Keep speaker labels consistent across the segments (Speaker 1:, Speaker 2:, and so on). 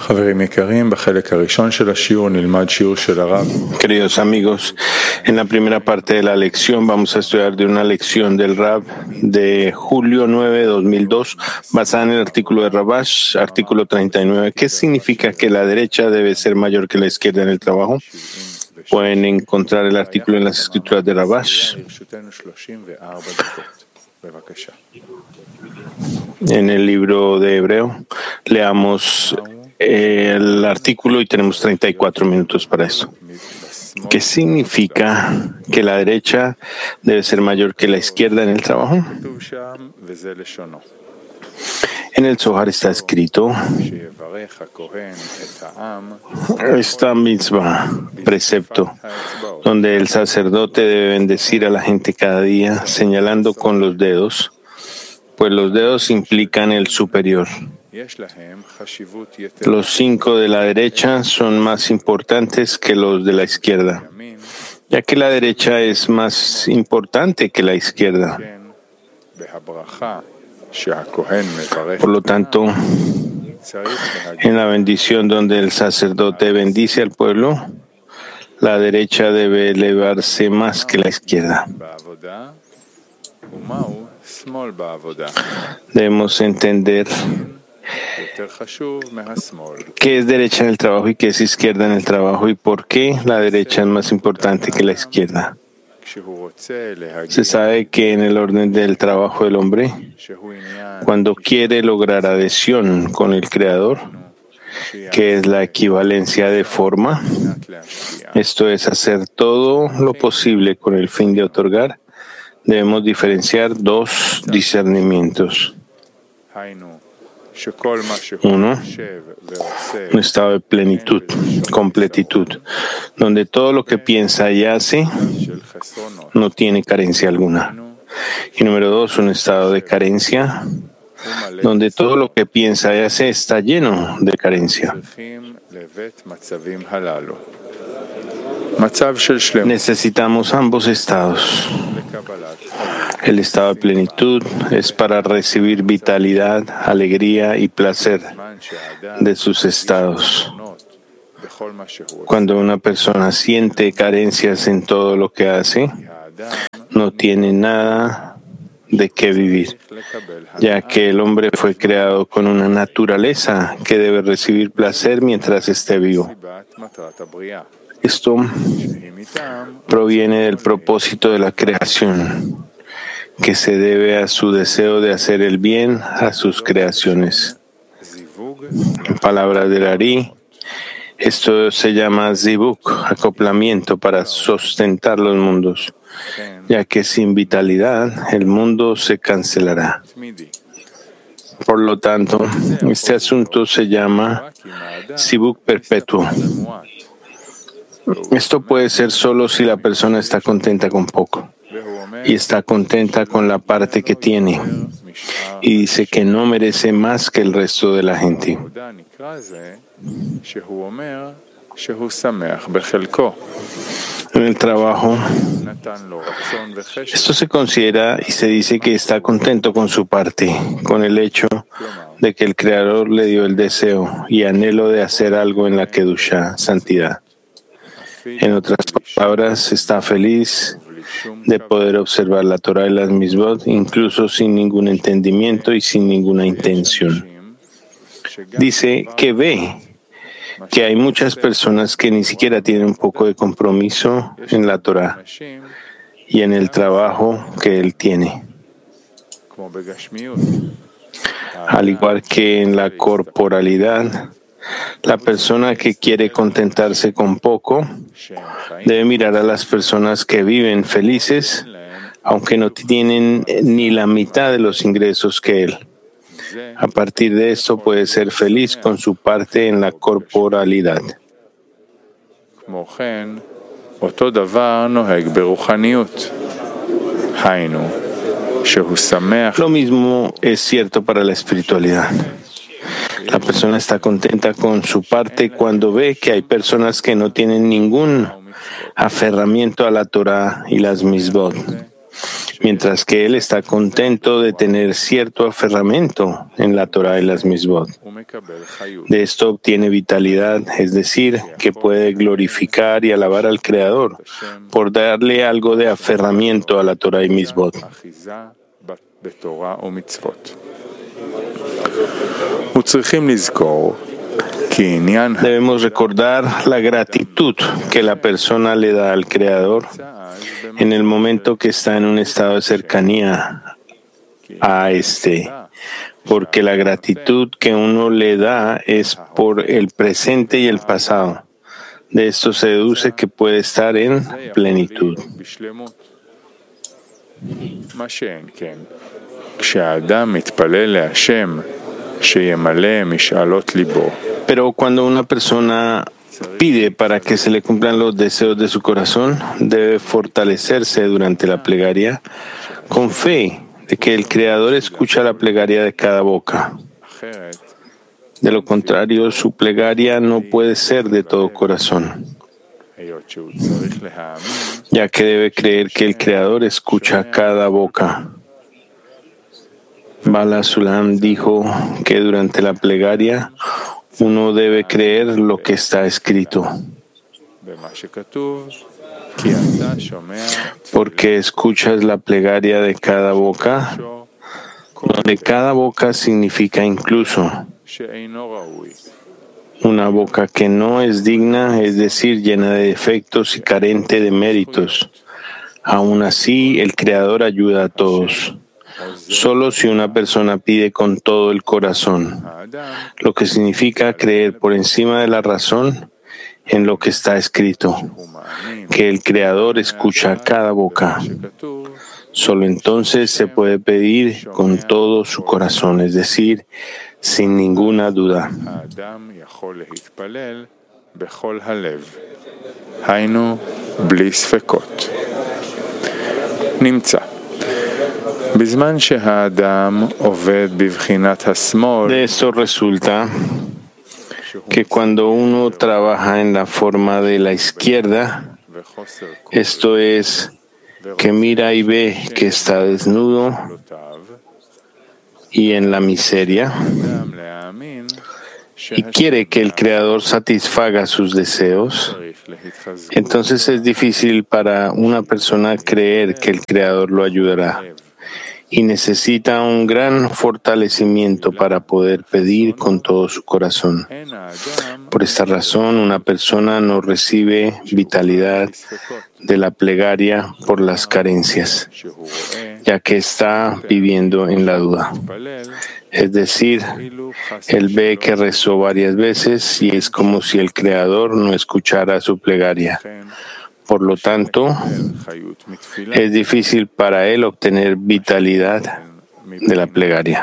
Speaker 1: Queridos amigos, en la primera parte de la lección vamos a estudiar de una lección del Rab de julio 9, 2002, basada en el artículo de Rabash, artículo 39. ¿Qué significa que la derecha debe ser mayor que la izquierda en el trabajo? Pueden encontrar el artículo en las escrituras de Rabash. En el libro de Hebreo, leamos el artículo y tenemos 34 minutos para esto. ¿Qué significa que la derecha debe ser mayor que la izquierda en el trabajo? En el Zohar está escrito esta mitzvah, precepto, donde el sacerdote debe bendecir a la gente cada día, señalando con los dedos, pues los dedos implican el superior. Los 5 de la derecha son más importantes que los de la izquierda, ya que la derecha es más importante que la izquierda. Por lo tanto, en la bendición donde el sacerdote bendice al pueblo, la derecha debe elevarse más que la izquierda. Debemos entender qué es derecha en el trabajo y qué es izquierda en el trabajo y por qué la derecha es más importante que la izquierda. Se sabe que en el orden del trabajo del hombre, cuando quiere lograr adhesión con el Creador, que es la equivalencia de forma, esto es hacer todo lo posible con el fin de otorgar, debemos diferenciar 2 discernimientos. Uno, un estado de plenitud, completitud, donde todo lo que piensa y hace no tiene carencia alguna. Y número 2, un estado de carencia, donde todo lo que piensa y hace está lleno de carencia. Necesitamos ambos estados. El estado de plenitud es para recibir vitalidad, alegría y placer de sus estados. Cuando una persona siente carencias en todo lo que hace, no tiene nada de qué vivir, ya que el hombre fue creado con una naturaleza que debe recibir placer mientras esté vivo. Esto proviene del propósito de la creación, que se debe a su deseo de hacer el bien a sus creaciones. En palabras del Ari, esto se llama zivuk, acoplamiento para sustentar los mundos, ya que sin vitalidad el mundo se cancelará. Por lo tanto, este asunto se llama zivuk perpetuo. Esto puede ser solo si la persona está contenta con poco y está contenta con la parte que tiene y dice que no merece más que el resto de la gente. En el trabajo, esto se considera y se dice que está contento con su parte, con el hecho de que el Creador le dio el deseo y anhelo de hacer algo en la Kedushá, santidad. En otras palabras, está feliz de poder observar la Torah y las Mitzvot, incluso sin ningún entendimiento y sin ninguna intención. Dice que ve que hay muchas personas que ni siquiera tienen un poco de compromiso en la Torah y en el trabajo que él tiene. Al igual que en la corporalidad, la persona que quiere contentarse con poco debe mirar a las personas que viven felices, aunque no tienen ni la mitad de los ingresos que él. A partir de esto puede ser feliz con su parte en la corporalidad. Lo mismo es cierto para la espiritualidad. La persona está contenta con su parte cuando ve que hay personas que no tienen ningún aferramiento a la Torah y las Mitzvot. mientras que él está contento de tener cierto aferramiento en la Torah y las Misbot. De esto obtiene vitalidad, es decir, que puede glorificar y alabar al Creador por darle algo de aferramiento a la Torah y Misbot. Debemos recordar la gratitud que la persona le da al Creador en el momento que está en un estado de cercanía a este, porque la gratitud que uno le da es por el presente y el pasado. De esto se deduce que puede estar en plenitud. Pero cuando una persona pide para que se le cumplan los deseos de su corazón, debe fortalecerse durante la plegaria con fe de que el Creador escucha la plegaria de cada boca. De lo contrario, su plegaria no puede ser de todo corazón, ya que debe creer que el Creador escucha cada boca. Bala Sulam dijo que durante la plegaria uno debe creer lo que está escrito, porque escuchas la plegaria de cada boca, donde cada boca significa incluso una boca que no es digna, es decir, llena de defectos y carente de méritos. Aún así, el Creador ayuda a todos. Solo si una persona pide con todo el corazón, lo que significa creer por encima de la razón en lo que está escrito, que el Creador escucha cada boca. Solo entonces se puede pedir con todo su corazón, es decir, sin ninguna duda. De esto resulta que cuando uno trabaja en la forma de la izquierda, esto es, que mira y ve que está desnudo y en la miseria, y quiere que el Creador satisfaga sus deseos, entonces es difícil para una persona creer que el Creador lo ayudará y necesita un gran fortalecimiento para poder pedir con todo su corazón. Por esta razón, una persona no recibe vitalidad de la plegaria por las carencias, ya que está viviendo en la duda. Es decir, él ve que rezó varias veces y es como si el Creador no escuchara su plegaria. Por lo tanto, es difícil para él obtener vitalidad de la plegaria.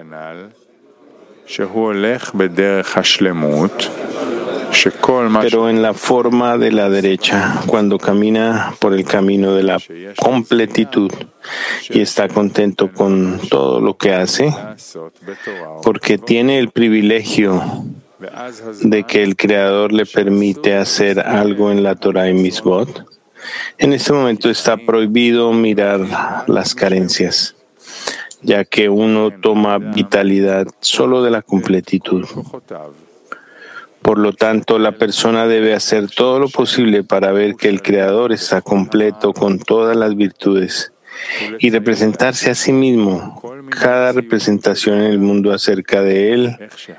Speaker 1: Pero en la forma de la derecha, cuando camina por el camino de la completitud y está contento con todo lo que hace, porque tiene el privilegio de que el Creador le permite hacer algo en la Torah y Misbot, en este momento está prohibido mirar las carencias, ya que uno toma vitalidad solo de la completitud. Por lo tanto, la persona debe hacer todo lo posible para ver que el Creador está completo con todas las virtudes y representarse a sí mismo, cada representación en el mundo acerca de Él,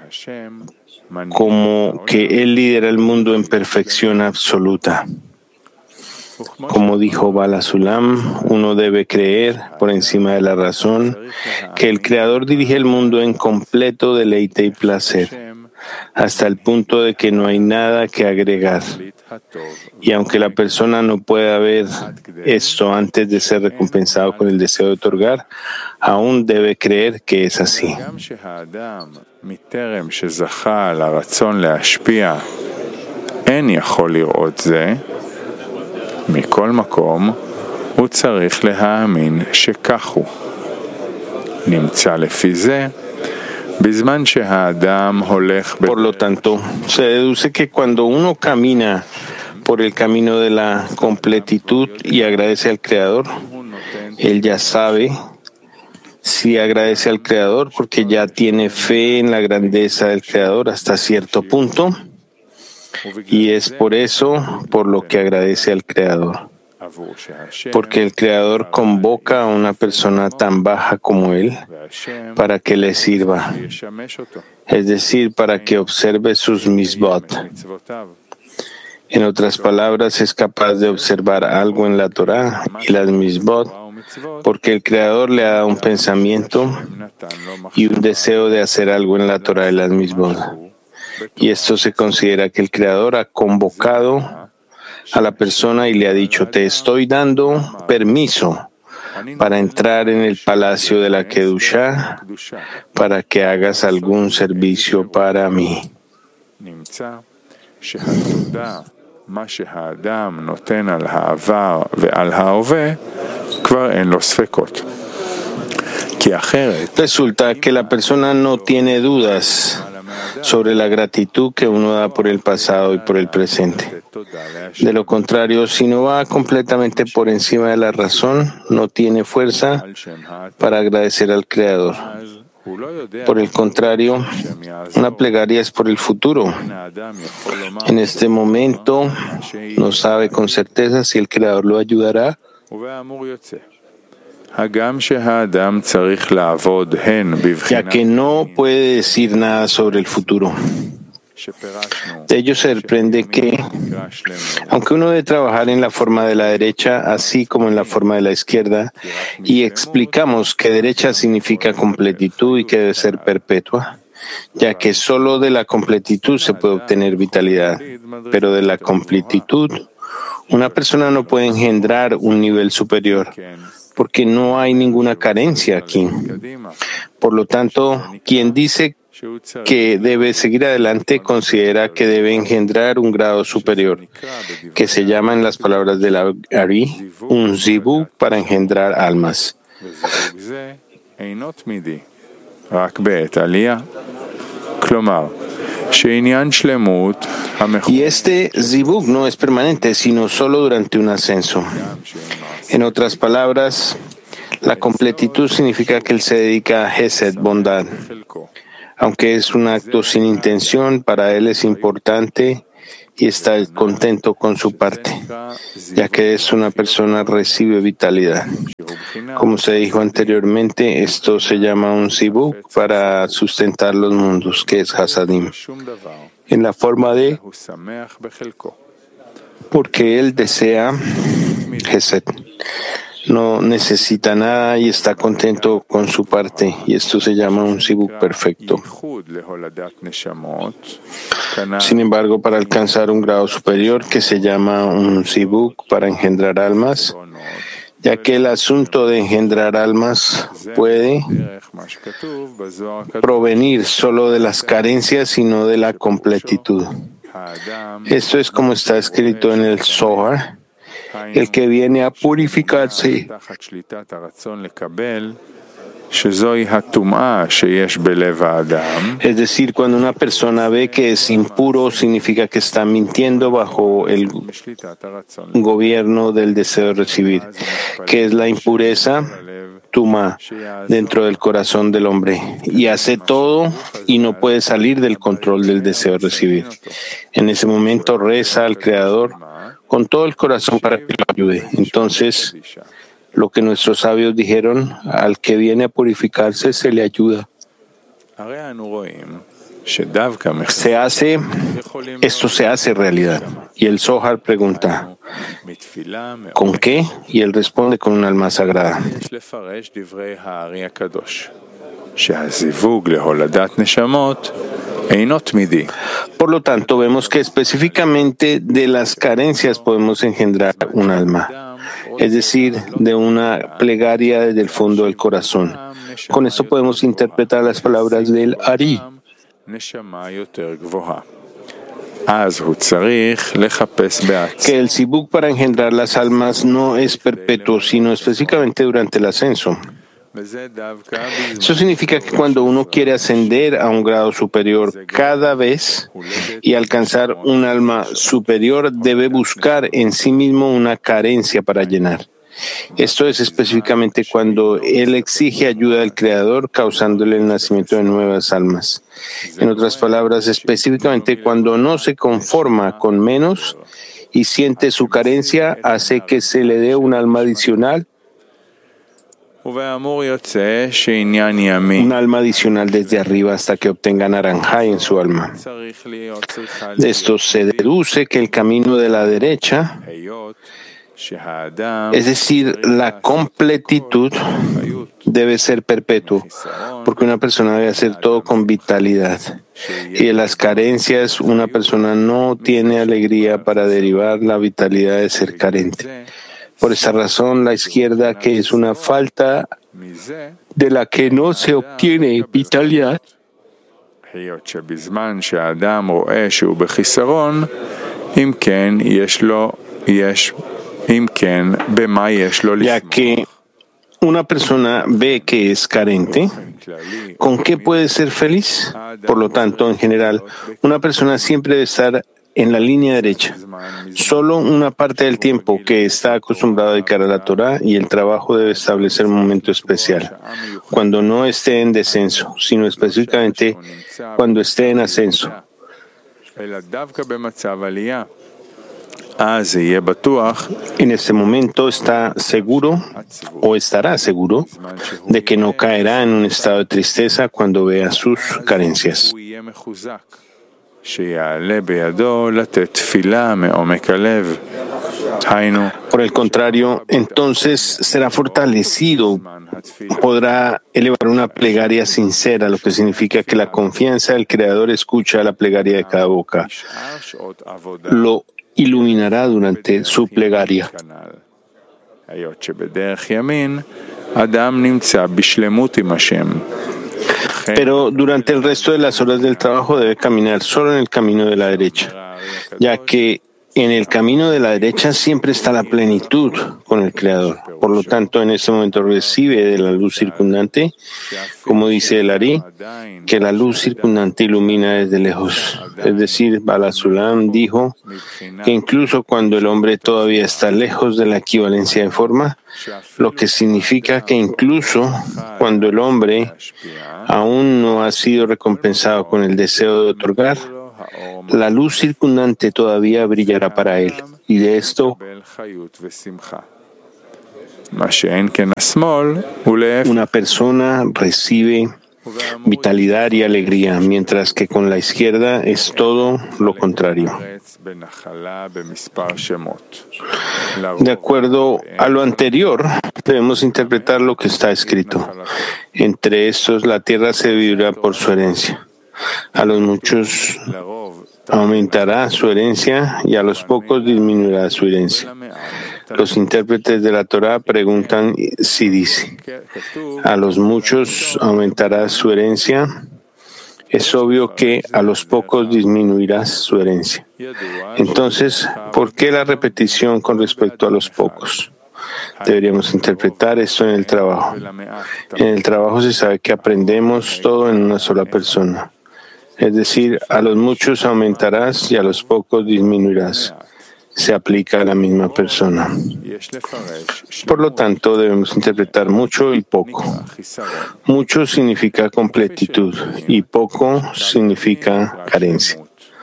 Speaker 1: como que Él lidera el mundo en perfección absoluta. Como dijo Bala Sulam, uno debe creer, por encima de la razón, que el Creador dirige el mundo en completo deleite y placer, hasta el punto de que no hay nada que agregar. Y aunque la persona no pueda ver esto antes de ser recompensado con el deseo de otorgar, aún debe creer que es así. Por lo tanto, se deduce que cuando uno camina por el camino de la completitud y agradece al Creador, Él ya sabe si agradece al Creador porque ya tiene fe en la grandeza del Creador hasta cierto punto, y es por eso por lo que agradece al Creador. Porque el Creador convoca a una persona tan baja como él para que le sirva, es decir, para que observe sus misbot. En otras palabras, es capaz de observar algo en la Torá y las misbot, porque el Creador le ha dado un pensamiento y un deseo de hacer algo en la Torá y las misbot. Y esto se considera que el Creador ha convocado a la persona y le ha dicho: te estoy dando permiso para entrar en el palacio de la Kedushá para que hagas algún servicio para mí. Resulta que la persona no tiene dudas sobre la gratitud que uno da por el pasado y por el presente. De lo contrario, si no va completamente por encima de la razón, no tiene fuerza para agradecer al Creador. Por el contrario, una plegaria es por el futuro. En este momento no sabe con certeza si el Creador lo ayudará. Ya que no puede decir nada sobre el futuro. De ello se sorprende que, aunque uno debe trabajar en la forma de la derecha, así como en la forma de la izquierda, y explicamos que derecha significa completitud y que debe ser perpetua, ya que solo de la completitud se puede obtener vitalidad, pero de la completitud una persona no puede engendrar un nivel superior, porque no hay ninguna carencia aquí. Por lo tanto, quien dice que debe seguir adelante considera que debe engendrar un grado superior, que se llama en las palabras del Ari un zibuk para engendrar almas. Y este zibuk no es permanente, sino solo durante un ascenso. En otras palabras, la completitud significa que él se dedica a Hesed, bondad. Aunque es un acto sin intención, para él es importante y está contento con su parte, ya que es una persona recibe vitalidad. Como se dijo anteriormente, esto se llama un zibuk para sustentar los mundos, que es Hasadim, en la forma de porque él desea Hesed. No necesita nada y está contento con su parte, y esto se llama un zibuk perfecto. Sin embargo, para alcanzar un grado superior que se llama un zibuk para engendrar almas, ya que el asunto de engendrar almas puede provenir solo de las carencias y no de la completitud. Esto es como está escrito en el Zohar: el que viene a purificarse. Es decir, cuando una persona ve que es impuro, significa que está mintiendo bajo el gobierno del deseo de recibir, que es la impureza, tuma, dentro del corazón del hombre, y hace todo y no puede salir del control del deseo de recibir. En ese momento reza al Creador con todo el corazón para que lo ayude. Entonces, lo que nuestros sabios dijeron: al que viene a purificarse se le ayuda. Esto se hace realidad. Y el Zohar pregunta: ¿con qué? Y él responde: con un alma sagrada. Por lo tanto, vemos que específicamente de las carencias podemos engendrar un alma, es decir, de una plegaria desde el fondo del corazón. Con esto podemos interpretar las palabras del Ari. Que el zibuk para engendrar las almas no es perpetuo, sino específicamente durante el ascenso. Eso significa que cuando uno quiere ascender a un grado superior cada vez y alcanzar un alma superior, debe buscar en sí mismo una carencia para llenar. Esto es específicamente cuando él exige ayuda al Creador, causándole el nacimiento de nuevas almas. En otras palabras, específicamente cuando no se conforma con menos y siente su carencia, hace que se le dé un alma adicional, desde arriba hasta que obtenga Naranjai en su alma. De esto se deduce que el camino de la derecha, es decir, la completitud, debe ser perpetuo, porque una persona debe hacer todo con vitalidad. Y de las carencias, una persona no tiene alegría para derivar la vitalidad de ser carente. Por esa razón, la izquierda, que es una falta de la que no se obtiene vitalidad, ya que una persona ve que es carente, ¿con qué puede ser feliz? Por lo tanto, en general, una persona siempre debe estar en la línea derecha. Solo una parte del tiempo que está acostumbrado a dedicar a la Torah, y el trabajo debe establecer un momento especial, cuando no esté en descenso, sino específicamente cuando esté en ascenso. En este momento está seguro o estará seguro de que no caerá en un estado de tristeza cuando vea sus carencias. Por el contrario, entonces será fortalecido, podrá elevar una plegaria sincera, lo que significa que la confianza del Creador escucha la plegaria de cada boca. Lo iluminará durante su plegaria. Pero durante el resto de las horas del trabajo debe caminar solo en el camino de la derecha, ya que en el camino de la derecha siempre está la plenitud con el Creador. Por lo tanto, en este momento recibe de la luz circundante, como dice el Ari, que la luz circundante ilumina desde lejos. Es decir, Bala Sulam dijo que incluso cuando el hombre todavía está lejos de la equivalencia de forma, lo que significa que incluso cuando el hombre aún no ha sido recompensado con el deseo de otorgar, la luz circundante todavía brillará para él, y de esto una persona recibe vitalidad y alegría, mientras que con la izquierda es todo lo contrario. De acuerdo a lo anterior, debemos interpretar lo que está escrito. Entre estos, la tierra se dividirá por su herencia. A los muchos aumentará su herencia y a los pocos disminuirá su herencia. Los intérpretes de la Torah preguntan si dice, a los muchos aumentará su herencia. Es obvio que a los pocos disminuirá su herencia. Entonces, ¿por qué la repetición con respecto a los pocos? Deberíamos interpretar esto en el trabajo. En el trabajo se sabe que aprendemos todo en una sola persona. Es decir, a los muchos aumentarás y a los pocos disminuirás. Se aplica a la misma persona. Por lo tanto, debemos interpretar mucho y poco. Mucho significa completitud y poco significa carencia.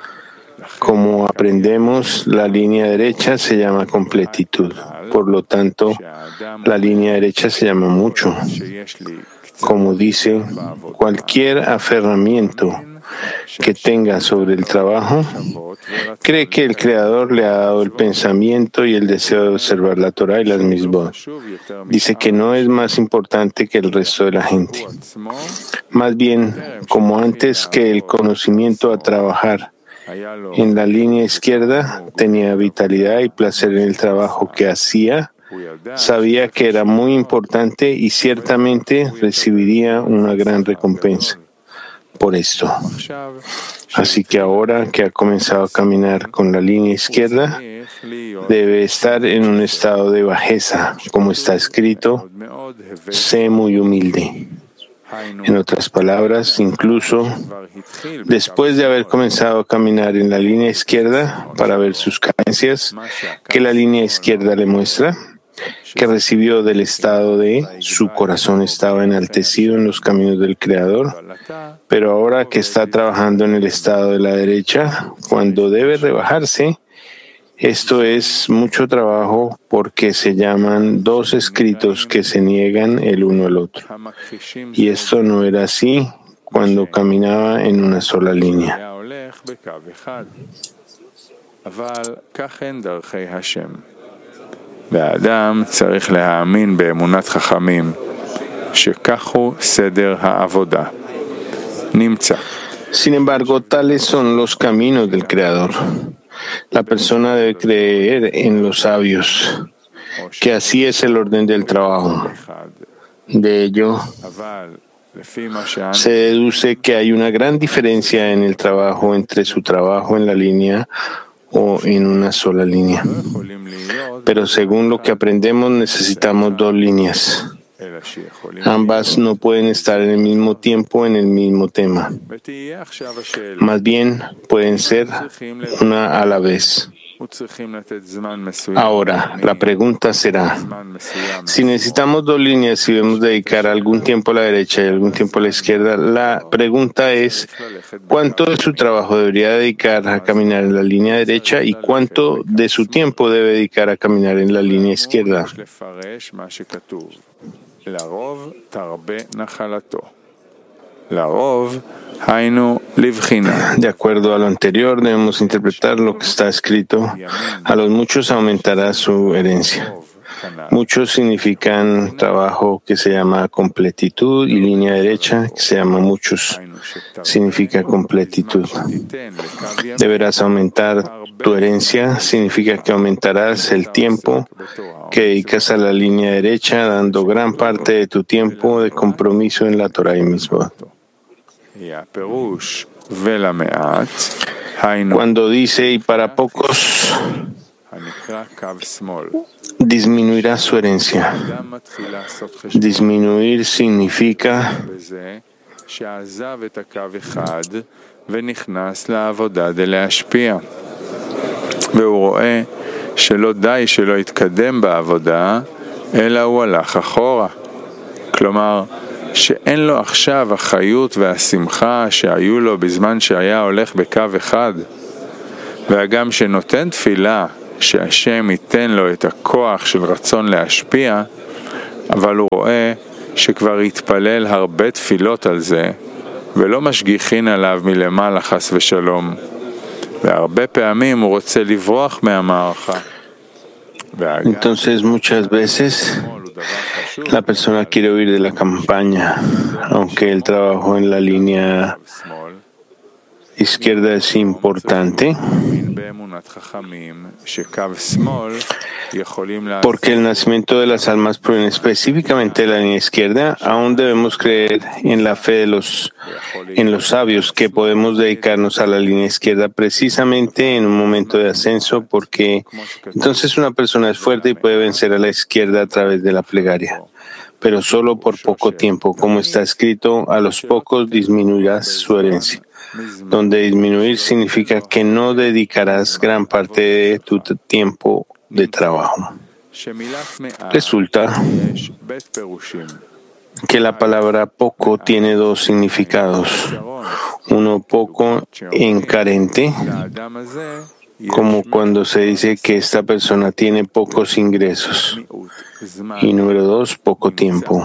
Speaker 1: Como aprendemos, la línea derecha se llama completitud. Por lo tanto, la línea derecha se llama mucho. Como dice, cualquier aferramiento que tenga sobre el trabajo, cree que el Creador le ha dado el pensamiento y el deseo de observar la Torah y las misbot. Dice que no es más importante que el resto de la gente. Más bien, como antes que el conocimiento a trabajar en la línea izquierda tenía vitalidad y placer en el trabajo que hacía, sabía que era muy importante y ciertamente recibiría una gran recompensa por esto. Así que ahora que ha comenzado a caminar con la línea izquierda, debe estar en un estado de bajeza, como está escrito, sé muy humilde. En otras palabras, incluso después de haber comenzado a caminar en la línea izquierda para ver sus carencias que la línea izquierda le muestra, que recibió del estado de su corazón estaba enaltecido en los caminos del Creador, pero ahora que está trabajando en el estado de la derecha, cuando debe rebajarse, esto es mucho trabajo porque se llaman dos escritos que se niegan el uno al otro. Y esto no era así cuando caminaba en una sola línea.
Speaker 2: והאדם צריך להאמין באמונת חכמים שכך הוא סדר העבודה. נמצא.
Speaker 1: Sin embargo, tales son los caminos del Creador. La persona debe creer en los sabios, que así es el orden del trabajo. De ello, se deduce que hay una gran diferencia en el trabajo entre su trabajo en la línea o en una sola línea. Pero según lo que aprendemos, necesitamos dos líneas. Ambas no pueden estar en el mismo tiempo en el mismo tema. Más bien, pueden ser una a la vez. Ahora, la pregunta será, si necesitamos dos líneas y debemos dedicar algún tiempo a la derecha y algún tiempo a la izquierda, la pregunta es, ¿cuánto de su trabajo debería dedicar a caminar en la línea derecha y cuánto de su tiempo debe dedicar a caminar en la línea izquierda? De acuerdo a lo anterior, debemos interpretar lo que está escrito. A los muchos aumentará su herencia. Muchos significan trabajo que se llama completitud y línea derecha que se llama muchos. Significa completitud. Deberás aumentar tu herencia. Significa que aumentarás el tiempo que dedicas a la línea derecha, dando gran parte de tu tiempo de compromiso en la Torah y Mitzvot. Cuando dice, y para pocos disminuirá su herencia. Disminuir significa
Speaker 2: שלא די שלא יתקדם בעבודה, אלא הוא הלך אחורה. כלומר, שאין לו עכשיו החיות והשמחה שהיו לו בזמן שהיה הולך בקו אחד. והגם שנותן תפילה שהשם ייתן לו את הכוח של רצון להשפיע, אבל הוא רואה שכבר התפלל הרבה תפילות על זה, ולא משגיחין עליו מלמעלה חס ושלום. והרבה פעמים הוא רוצה לברוח מהמערכה.
Speaker 1: Entonces, muchas veces la persona quiere huir de la campaña, aunque el trabajo en la línea izquierda es importante, porque el nacimiento de las almas proviene específicamente de la línea izquierda. Aún debemos creer en la fe de en los sabios que podemos dedicarnos a la línea izquierda precisamente en un momento de ascenso, porque entonces una persona es fuerte y puede vencer a la izquierda a través de la plegaria, pero solo por poco tiempo, como está escrito, a los pocos disminuirás su herencia, donde disminuir significa que no dedicarás gran parte de tu tiempo de trabajo. Resulta que la palabra poco tiene dos significados. Uno, poco en carente, como cuando se dice que esta persona tiene pocos ingresos. Y número dos, poco tiempo.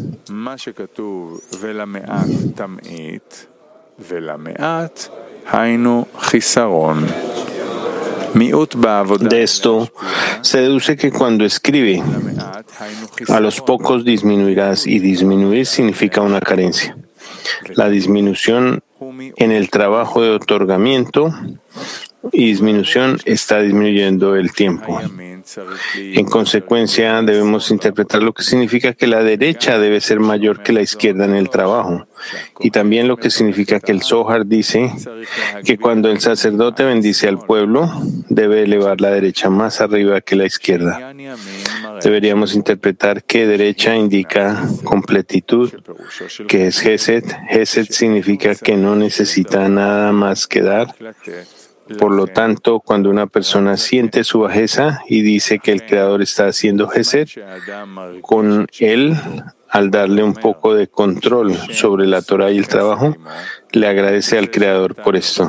Speaker 1: De esto se deduce que cuando escribe, a los pocos disminuirás, y disminuir significa una carencia. La disminución en el trabajo de otorgamiento y disminución está disminuyendo el tiempo. En consecuencia, debemos interpretar lo que significa que la derecha debe ser mayor que la izquierda en el trabajo, y también lo que significa que el Zohar dice que cuando el sacerdote bendice al pueblo, debe elevar la derecha más arriba que la izquierda. Deberíamos interpretar que derecha indica completitud, que es Gesed. Gesed significa que no necesita nada más que dar, Por lo tanto, cuando una persona siente su bajeza y dice que el Creador está haciendo Gesed con él, al darle un poco de control sobre la Torah y el trabajo, le agradece al Creador por esto.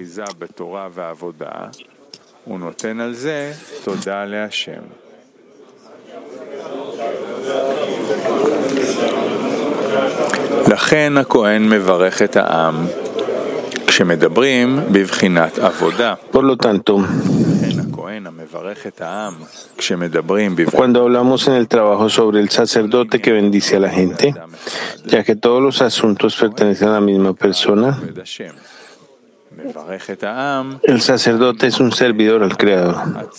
Speaker 2: לכן הכהן מברך את העם כשמדברים בבחינת עבודה.
Speaker 1: Por lo tanto, cuando hablamos en el trabajo sobre el sacerdote que bendice a la gente, ya que todos los asuntos pertenecen a la misma persona, el sacerdote es un servidor al Creador.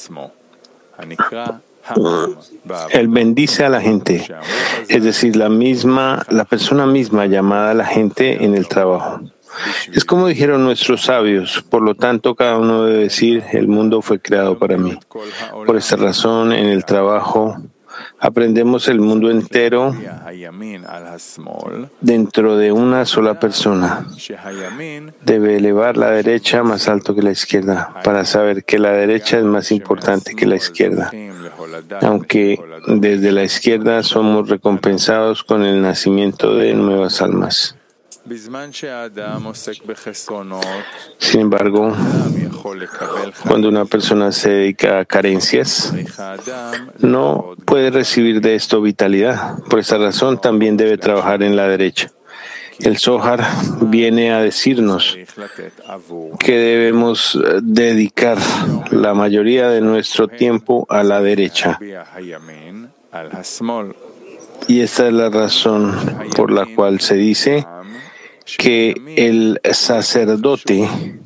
Speaker 1: Él bendice a la gente, es decir, la persona misma llamada a la gente en el trabajo. Es como dijeron nuestros sabios, por lo tanto cada uno debe decir, el mundo fue creado para mí. Por esta razón, en el trabajo, aprendemos el mundo entero dentro de una sola persona. Debe elevar la derecha más alto que la izquierda, para saber que la derecha es más importante que la izquierda. Aunque desde la izquierda somos recompensados con el nacimiento de nuevas almas. Sin embargo, cuando una persona se dedica a carencias, no puede recibir de esto vitalidad. Por esta razón, también debe trabajar en la derecha. El Zohar viene a decirnos que debemos dedicar la mayoría de nuestro tiempo a la derecha. Y esta es la razón por la cual se dice que el sacerdote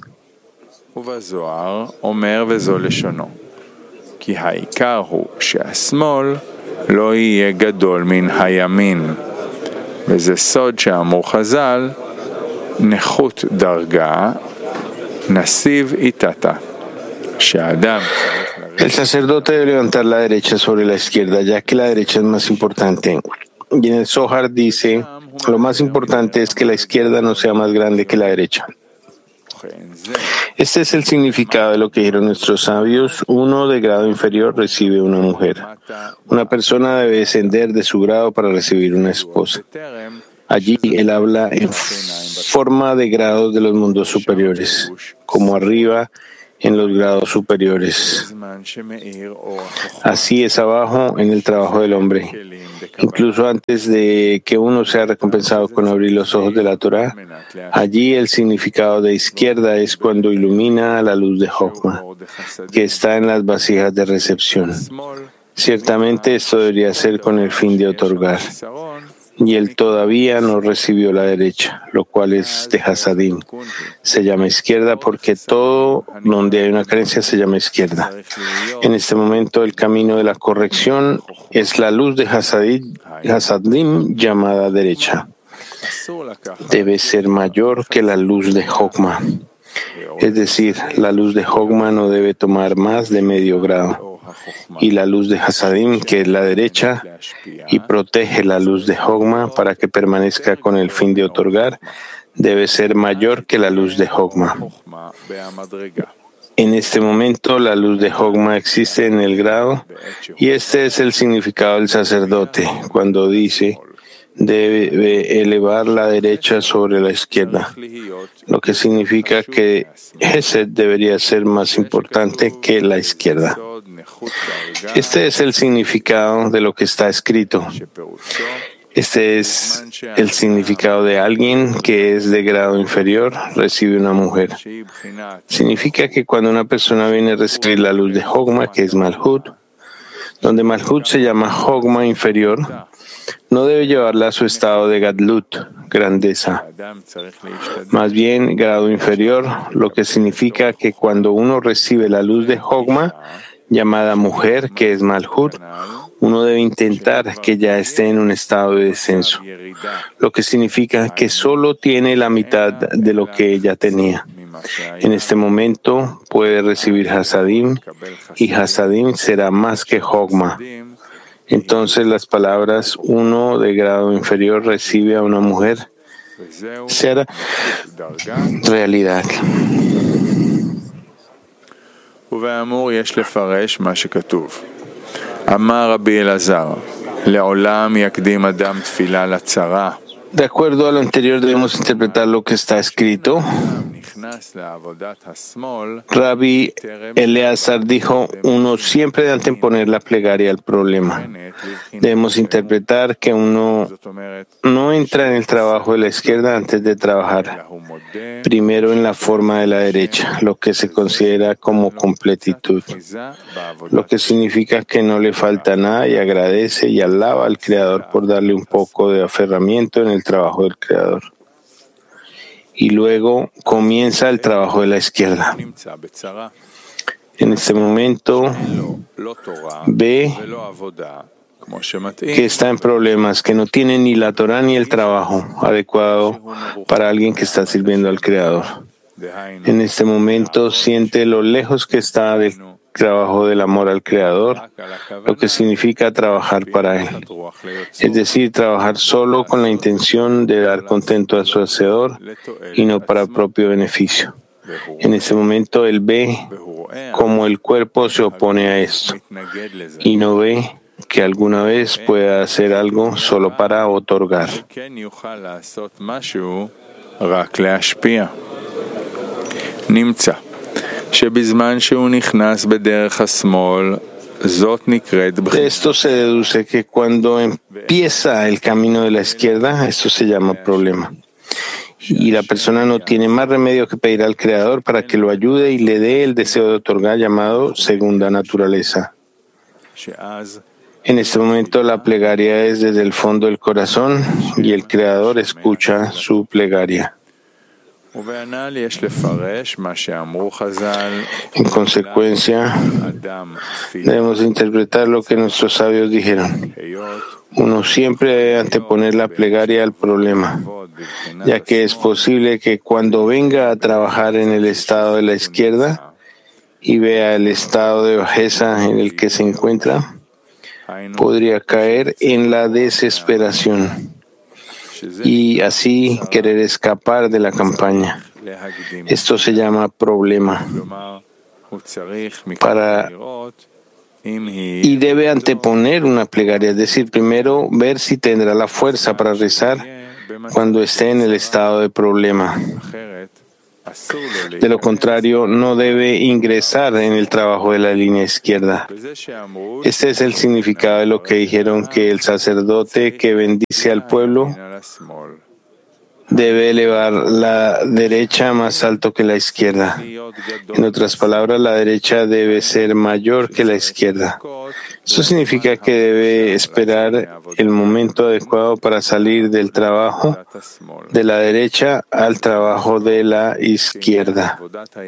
Speaker 2: וזה סוד שאמרו חז"ל, נכות דרגה, נסיב איתתה. שהאדם
Speaker 1: El sacerdote debe levantar la derecha sobre la izquierda, ya que la derecha es más importante. Y en el Zohar dice, lo más importante es que la izquierda no sea más grande que la derecha. Este es el significado de lo que dijeron nuestros sabios. Uno de grado inferior recibe una mujer. Una persona debe descender de su grado para recibir una esposa. Allí él habla en forma de grados de los mundos superiores, como arriba en los grados superiores. Así es abajo en el trabajo del hombre. Incluso antes de que uno sea recompensado con abrir los ojos de la Torah, allí el significado de izquierda es cuando ilumina la luz de Jochma, que está en las vasijas de recepción. Ciertamente esto debería ser con el fin de otorgar. Y él todavía no recibió la derecha, lo cual es de Hasadim. Se llama izquierda porque todo donde hay una carencia se llama izquierda. En este momento el camino de la corrección es la luz de Hasadim llamada derecha. Debe ser mayor que la luz de Jochma. Es decir, la luz de Jochma no debe tomar más de medio grado. Y la luz de Hasadim, que es la derecha, y protege la luz de Jochma para que permanezca con el fin de otorgar, debe ser mayor que la luz de Jochma. En este momento, la luz de Jochma existe en el grado, y este es el significado del sacerdote cuando dice debe elevar la derecha sobre la izquierda, lo que significa que Gesed debería ser más importante que la izquierda. Este es el significado de lo que está escrito. Este es el significado de alguien que es de grado inferior, recibe una mujer. Significa que cuando una persona viene a recibir la luz de Jochma, que es Malhut, donde Malhut se llama Jochma inferior, no debe llevarla a su estado de Gadlut, grandeza. Más bien, grado inferior, lo que significa que cuando uno recibe la luz de Jochma, llamada mujer, que es Malhut, uno debe intentar que ya esté en un estado de descenso, lo que significa que solo tiene la mitad de lo que ella tenía. En este momento puede recibir Hasadim, y Hasadim será más que Jochma. Entonces las palabras uno de grado inferior recibe a una mujer será realidad.
Speaker 2: ובאמור יש לפרש מה שכתוב. אמר רבי אלעזר, לעולם יקדים אדם תפילה לצרה.
Speaker 1: De acuerdo a lo anterior, debemos interpretar lo que está escrito. Rabbi Eleazar dijo, uno siempre debe anteponer la plegaria al problema. Debemos interpretar que uno no entra en el trabajo de la izquierda antes de trabajar primero en la forma de la derecha, lo que se considera como completitud, lo que significa que no le falta nada y agradece y alaba al Creador por darle un poco de aferramiento en el trabajo del Creador. Y luego comienza el trabajo de la izquierda. En este momento ve que está en problemas, que no tiene ni la Torah ni el trabajo adecuado para alguien que está sirviendo al Creador. En este momento siente lo lejos que está del trabajo del amor al Creador, lo que significa trabajar para Él. Es decir, trabajar solo con la intención de dar contento a su Hacedor y no para propio beneficio. En ese momento Él ve cómo el cuerpo se opone a esto y no ve que alguna vez pueda hacer algo solo para otorgar. De esto se deduce que cuando empieza el camino de la izquierda, esto se llama problema. Y la persona no tiene más remedio que pedir al Creador para que lo ayude y le dé el deseo de otorgar llamado segunda naturaleza. En este momento la plegaria es desde el fondo del corazón y el Creador escucha su plegaria. En consecuencia, debemos interpretar lo que nuestros sabios dijeron. Uno siempre debe anteponer la plegaria al problema, ya que es posible que cuando venga a trabajar en el estado de la izquierda y vea el estado de bajeza en el que se encuentra, podría caer en la desesperación y así querer escapar de la campaña. Esto se llama problema. Y debe anteponer una plegaria, es decir, primero ver si tendrá la fuerza para rezar cuando esté en el estado de problema. De lo contrario, no debe ingresar en el trabajo de la línea izquierda. Este es el significado de lo que dijeron, que el sacerdote que bendice al pueblo debe elevar la derecha más alto que la izquierda. En otras palabras, la derecha debe ser mayor que la izquierda. Eso significa que debe esperar el momento adecuado para salir del trabajo de la derecha al trabajo de la izquierda.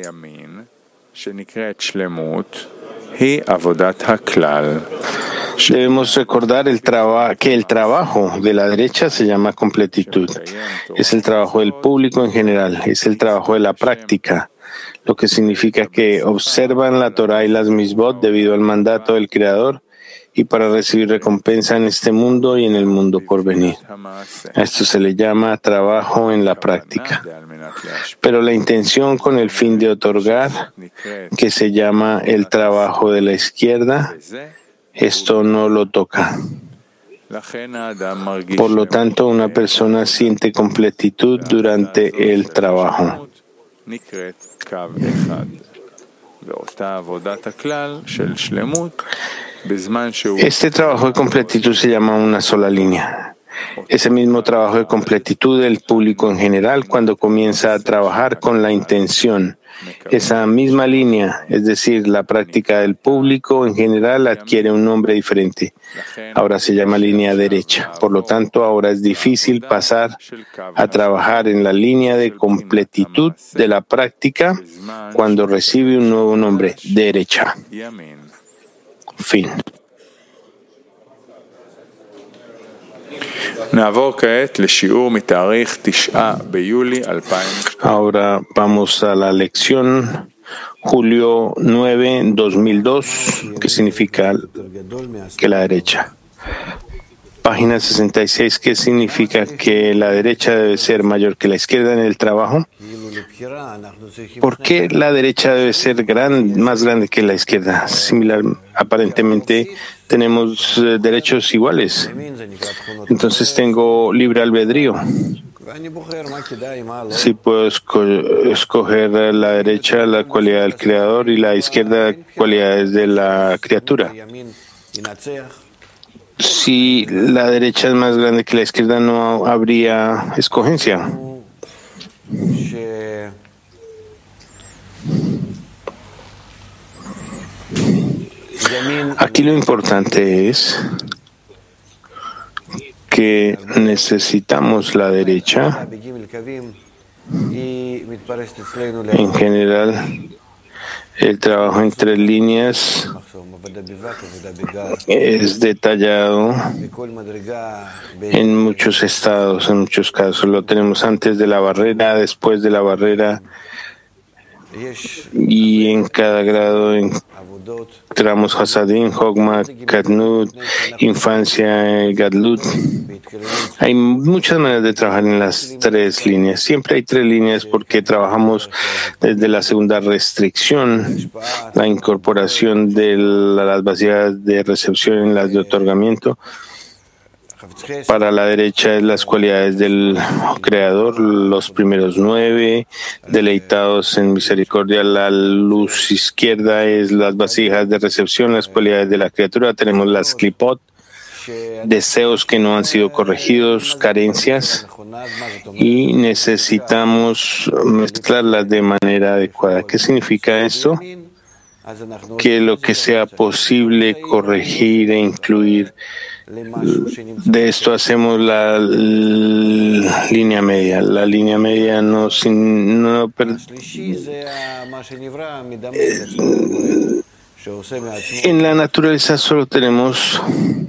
Speaker 1: Debemos recordar que el trabajo de la derecha se llama completitud. Es el trabajo del público en general, es el trabajo de la práctica, lo que significa que observan la Torah y las misbot debido al mandato del Creador y para recibir recompensa en este mundo y en el mundo por venir. A esto se le llama trabajo en la práctica. Pero la intención con el fin de otorgar, que se llama el trabajo de la izquierda, esto no lo toca. Por lo tanto, una persona siente completitud durante el trabajo. Este trabajo de completitud se llama una sola línea. Ese mismo trabajo de completitud del público en general, cuando comienza a trabajar con la intención, esa misma línea, es decir, la práctica del público en general, adquiere un nombre diferente. Ahora se llama línea derecha. Por lo tanto, ahora es difícil pasar a trabajar en la línea de completitud de la práctica cuando recibe un nuevo nombre, derecha. Fin. Ahora vamos a la lección julio 9, 2002, que significa que la derecha. Página 66, que significa que la derecha debe ser mayor que la izquierda en el trabajo. ¿Por qué la derecha debe ser más grande que la izquierda? Similar, aparentemente tenemos derechos iguales. Entonces tengo libre albedrío. Si puedo escoger la derecha, la cualidad del creador, y la izquierda, cualidades de la criatura. Si la derecha es más grande que la izquierda, no habría escogencia. Aquí lo importante es que necesitamos la derecha. En general, el trabajo en 3 líneas es detallado en muchos estados, en muchos casos. Lo tenemos antes de la barrera, después de la barrera, y en cada grado entramos Hasadim, Hogma, Katnut, infancia, Gadlut. Hay muchas maneras de trabajar en las 3 líneas. Siempre hay 3 líneas porque trabajamos desde la segunda restricción, la incorporación de las vasijas de recepción en las de otorgamiento. Para la derecha es las cualidades del Creador, los primeros 9, deleitados en misericordia. La luz izquierda es las vasijas de recepción, las cualidades de la criatura. Tenemos las klipot, deseos que no han sido corregidos, carencias, y necesitamos mezclarlas de manera adecuada. ¿Qué significa esto? Que lo que sea posible corregir e incluir. De esto hacemos la línea media. La línea media en la naturaleza solo tenemos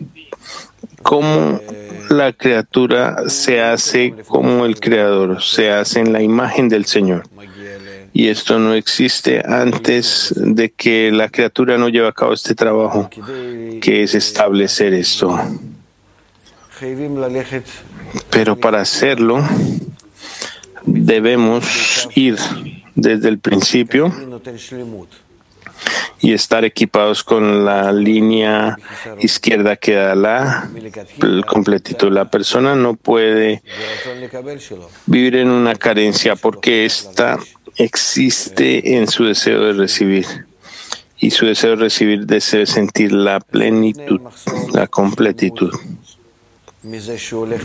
Speaker 1: cómo la criatura se hace como el Creador, se hace en la imagen del Señor. Y esto no existe antes de que la criatura no lleve a cabo este trabajo, que es establecer esto. Pero para hacerlo, debemos ir desde el principio y estar equipados con la línea izquierda que da el completitud. La persona no puede vivir en una carencia porque esta existe en su deseo de recibir. Y su deseo de recibir debe sentir la plenitud, la completitud.